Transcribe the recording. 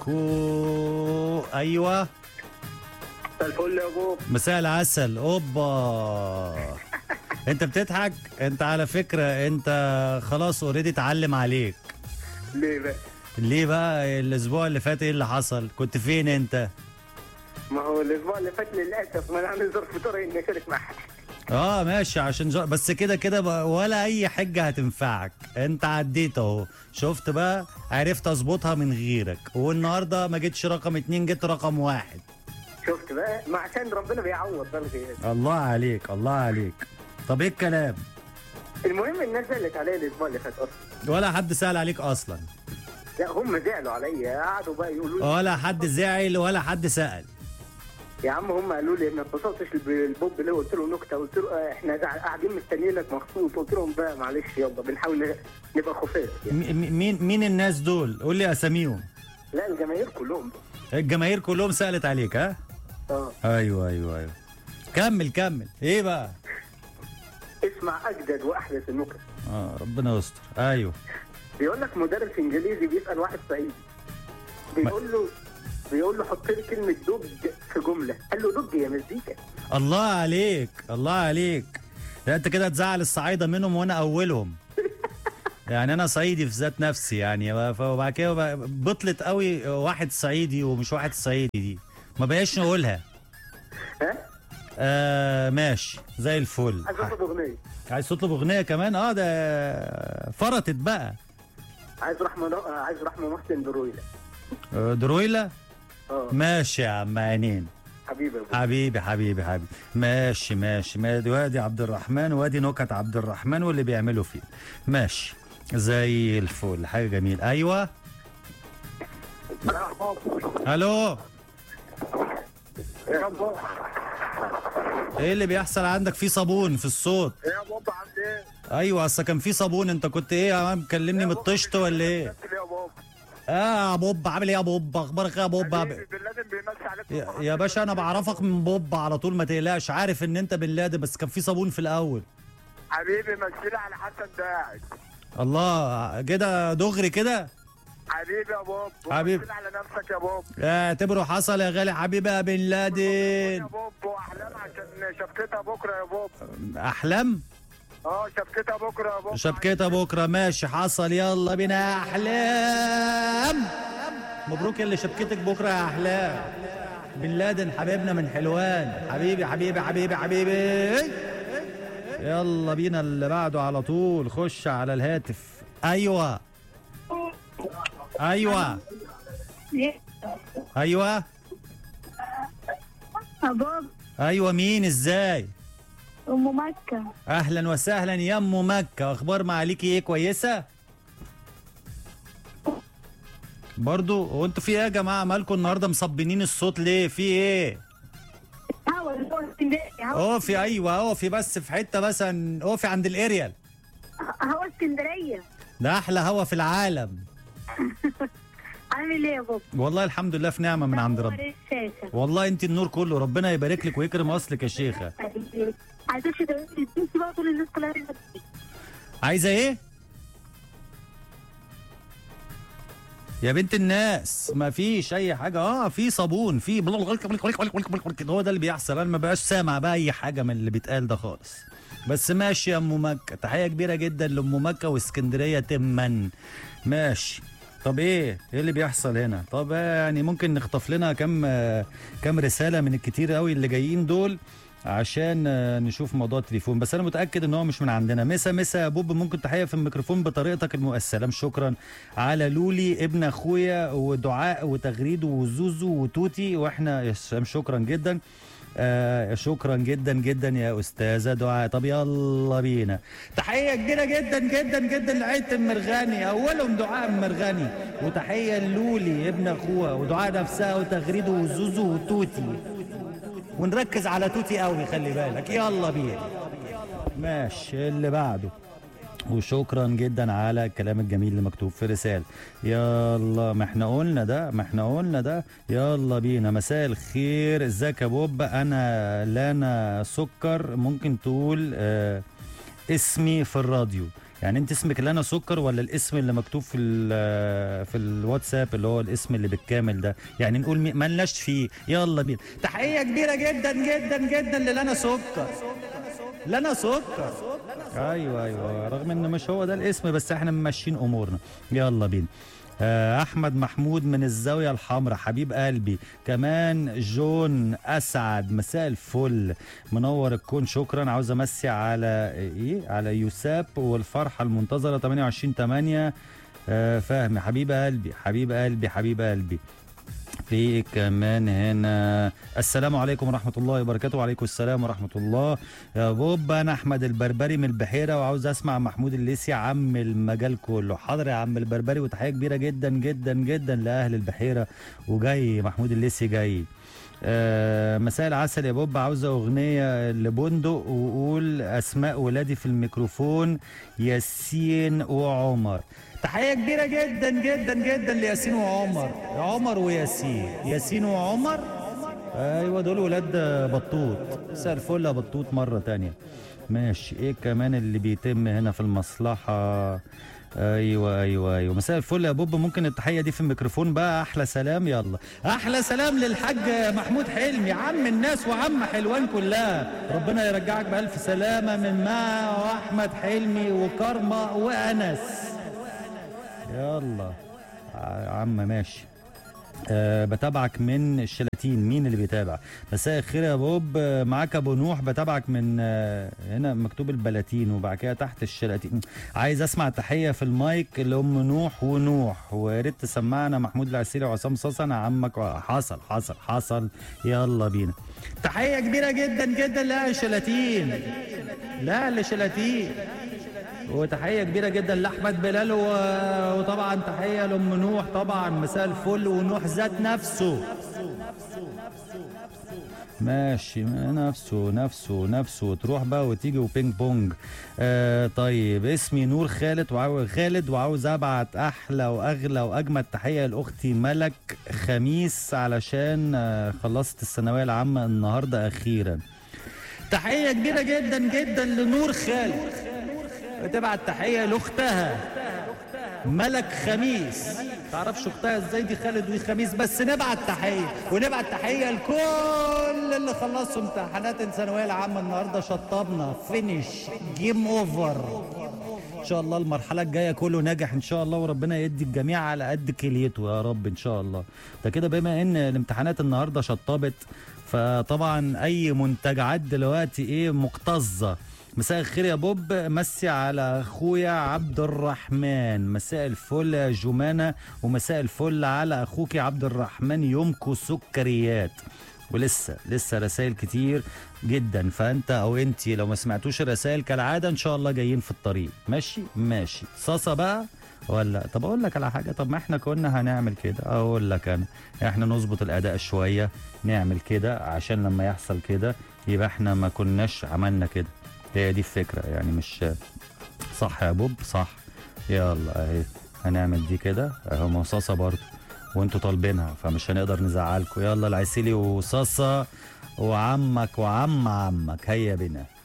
ايوه مساء الفل يا ابو. مساء العسل. اوبا انت بتضحك. انت على فكره انت خلاص اوريدي اتعلم عليك. ليه بقى؟ ليه بقى؟ الاسبوع اللي فات ايه اللي حصل؟ كنت فين انت؟ ما هو الاسبوع اللي فات للاسف ما انا عامل ظرف طارئ اني اشارك معاك. ماشي عشان بس كده كده ولا اي حجه هتنفعك. انت عديت اهو. شفت بقى؟ عرفت اظبطها من غيرك. والنهارده ما جيتش رقم 2 جيت رقم 1. شفت بقى؟ ما عشان ربنا بيعوض ده الغياب. الله عليك الله عليك. طب ايه الكلام؟ المهم الناس زعلت عليا الاسبوع اللي فات اصلا. ولا حد سأل عليك اصلا. لا هم زعلوا عليا قعدوا بقى يقولوا لي ولا حد زعل ولا حد سأل. يا عم هم قالوا لي ما اتبسطتش بالبوب ليه؟ قلت له نكته، قلت له احنا قاعدين مستنيينك مخصوص. قلت لهم بقى معلش يلا بنحاول نبقى خفاف يعني. مين الناس دول؟ قول لي اساميهم. لا الجماهير كلهم. الجماهير كلهم سألت عليك ها؟ ايوه كمل ايه بقى؟ اسمع اجدد واحدث النكت. ربنا يستر. ايوه بيقول لك مدرس انجليزي بيسال واحد صعيدي بيقول له حط لي كلمه دج في جمله. قال له دج يا مزيكا. الله عليك الله عليك. لا انت كده تزعل الصعايده منهم وانا اولهم. يعني انا صعيدي في ذات نفسي يعني. وبعد كده بطلت قوي واحد صعيدي ومش واحد صعيدي دي ما بقاش نقولها. ماشي زي الفل. عايز اطلب اغنيه. عايز تطلب اغنيه كمان؟ ده فرطت بقى. عايز رحمه محسن درويله. درويله. ماشي يا عم عينين. حبيبي ماشي وادي عبد الرحمن وادي نكت عبد الرحمن واللي بيعملوا فيه. ماشي زي الفل. حاجه جميل. ايوه الو. يا بابا ايه اللي بيحصل عندك؟ في صابون في الصوت. يا بابا عامل ايه؟ ايوه اصل كان في صابون. انت كنت ايه يا عم مكلمني من الطشت ولا ايه؟ يا بوب عامل ايه يا بوب؟ اخبارك ايه يا بوب؟ يا باشا انا بعرفك من بوب على طول ما تقلقش. عارف ان انت بن لادن بس كان في صابون في الاول. حبيبي مسيلي على حسن داعش. الله كده دغري كده. حبيبي يا بوب. حبيبي على نفسك يا بوب. اعتبره حصل يا غالي. حبيبي يا بن لادن يا بوب. واحلام عشان شبكتها بكره يا بوب. احلام. شبكتها بكره يا بوب. شبكتها بكره ماشي حصل. يلا بينا يا احلام. مبروك اللي شبكتك بكره يا احلام. بن لادن حبيبنا من حلوان. حبيبي يلا بينا اللي بعده على طول. خش على الهاتف. ايوه بابا. ايوه مين؟ ازاي؟ ام مكه. اهلا وسهلا يا ام مكه. اخبار معاليكي ايه؟ كويسه برضو؟ هو انتوا في ايه يا جماعه؟ مالكم النهارده مصبنين الصوت ليه؟ في ايه؟ في ايوه في بس في حته مثلا في عند الاريال. هوا اسكندريه. ده احلى هوا في العالم. عامل ايه يا بابا؟ والله الحمد لله في نعمه من عند ربنا. والله انت النور كله. ربنا يبارك لك ويكرم اصلك يا شيخه. عايزه ايه يا بنت الناس؟ ما فيش اي حاجه. في صابون في هو ده اللي بيحصل. انا ما بقاش سامع بقى اي حاجه من اللي بيتقال ده خالص. بس ماشي يا ام مكه. تحيه كبيره جدا لام مكه واسكندريه تما. ماشي. طب ايه اللي بيحصل هنا؟ طب يعني ممكن نخطف لنا كم رساله من الكتير قوي اللي جايين دول عشان نشوف موضوع التليفون. بس انا متاكد ان هو مش من عندنا. مسا يا بوب. ممكن تحيه في الميكروفون بطريقتك السلام. شكرا على لولي ابن اخويا ودعاء وتغريد وزوزو وتوتي واحنا يا سلام. شكرا جدا. شكرا جدا يا استاذه دعاء. طب يلا بينا. تحيه كبيره جدا لعيله المرغني. اولهم دعاء المرغني. وتحيه لولي ابن اخوها ودعاء نفسها وتغريد وزوزو وتوتي. ونركز على توتي قوي خلي بالك. يلا بينا. ماشي اللي بعده. وشكرا جدا على الكلام الجميل اللي مكتوب في رسالة. يلا ما احنا قلنا ده. يلا بينا. مساء الخير. ازيك يا بوب؟ انا لانا سكر. ممكن تقول اسمي في الراديو. يعني انت اسمك لنا سكر ولا الاسم اللي مكتوب في الواتساب اللي هو الاسم اللي بالكامل ده؟ يعني نقول مالناش فيه. يلا بينا. تحيه كبيره جدا جدا جدا للنا سكر. لنا سكر. ايوه رغم ان مش هو ده الاسم بس احنا ماشيين امورنا. يلا بينا. احمد محمود من الزاويه الحمراء حبيب قلبي. كمان جون اسعد مساء الفل منور الكون شكرا. عاوز امسي على على يوساب والفرحه المنتظره 28/8. فهمي حبيب قلبي حبيب قلبي حبيب قلبي. في كمان هنا السلام عليكم ورحمة الله وبركاته. وعليكم السلام ورحمة الله يا بوب. أنا أحمد البربري من البحيرة وعاوز أسمع محمود الليثي عم المجال كله. حاضر يا عم البربري وتحية كبيرة جدا جدا جدا لأهل البحيرة. وجاي محمود الليثي جاي. مساء العسل يا بوب. عاوزة أغنية لبندق وقول أسماء ولادي في الميكروفون ياسين وعمر. تحية كبيرة جدا جدا جدا لياسين وعمر. عمر وياسين. ياسين وعمر. ايوه دول ولاد بطوط. مساء الفل يا بطوط مرة تانية. ماشي. ايه كمان اللي بيتم هنا في المصلحة؟ ايوه مساء الفل يا بوب. ممكن التحية دي في الميكروفون بقى؟ احلى سلام. يلا احلى سلام للحاج محمود حلمي عم الناس وعم حلوان كلها. ربنا يرجعك بألف سلامة من معه واحمد حلمي وكرمة وانس. يلا عم ماشي. بتابعك من الشلاتين. مين اللي بيتابع؟ مساء الخير يا بوب. معاك ابو نوح بتابعك من هنا مكتوب البلاتين وبعد كده تحت الشلاتين. عايز اسمع تحيه في المايك لام نوح ونوح ويا ريت تسمعنا محمود العسيري وعصام صاصا. انا عمك. حصل. يلا بينا. تحيه كبيره جدا جدا لاهل شلاتين. لاهل شلاتين. وتحيه كبيره جدا لاحمد بلال وطبعا تحيه لام نوح طبعا. مساء الفل. ونوح ذات نفسه. ماشي. نفسه تروح بقى وتيجي وبينج بونج. طيب اسمي نور خالد وعاوز ابعت احلى واغلى واجمد تحيه لاختي ملك خميس علشان خلصت الثانويه العامه النهارده اخيرا. تحيه كبيره جدا جدا لنور خالد. بتبعت تحيه لاختها ملك خميس. تعرفش اختها ازاي دي خالد ودي خميس بس نبعت تحيه. ونبعت تحيه لكل اللي خلصوا امتحانات الثانويه العامه النهارده. شطبنا فينيش جيم اوفر. ان شاء الله المرحله الجايه كله ناجح ان شاء الله وربنا يدي الجميع على قد كليته يا رب ان شاء الله. ده كده بما ان الامتحانات النهارده شطبت فطبعا اي منتجعات دلوقتي مكتظه. مساء الخير يا بوب. مسي على اخويا عبد الرحمن. مساء الفل يا جمانة. ومساء الفل على اخوك عبد الرحمن. يومكو سكريات. ولسه رسائل كتير جدا. فانت او انتي لو ما سمعتوش الرسائل كالعاده ان شاء الله جايين في الطريق. ماشي صاصه بقى ولا؟ طب اقول لك على حاجه. طب ما احنا كنا هنعمل كده. اقول لك انا احنا نظبط الاداء شويه نعمل كده عشان لما يحصل كده يبقى احنا ما كناش عملنا كده. هي دي الفكرة يعني مش صح يا بوب؟ صح. يلا اهي هنعمل دي كده اهو مصاصة برضه وانتوا طالبينها فمش هنقدر نزعلكم. يلا العسيلي وصاصة وعمك عمك هيا بنا.